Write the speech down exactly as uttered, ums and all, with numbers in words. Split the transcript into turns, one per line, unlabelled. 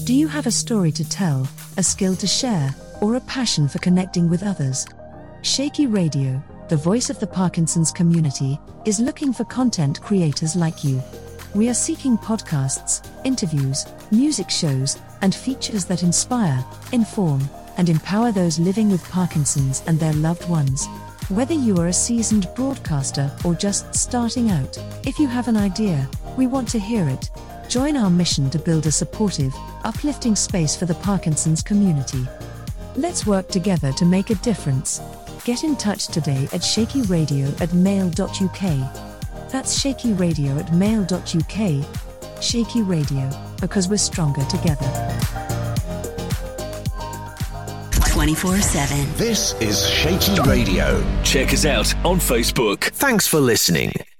Do you have a story to tell, a skill to share, or a passion for connecting with others? Shaky Radio, the voice of the Parkinson's community, is looking for content creators like you. We are seeking podcasts, interviews, music shows, and features that inspire, inform, and empower those living with Parkinson's and their loved ones. Whether you are a seasoned broadcaster or just starting out, if you have an idea, we want to hear it. Join our mission to build a supportive, uplifting space for the Parkinson's community. Let's work together to make a difference. Get in touch today at shakyradio at mail dot u k. That's shakyradio at mail dot u k. Shaky Radio, because we're stronger together.
twenty-four seven.
This is Shaky Radio.
Check us out on Facebook.
Thanks for listening.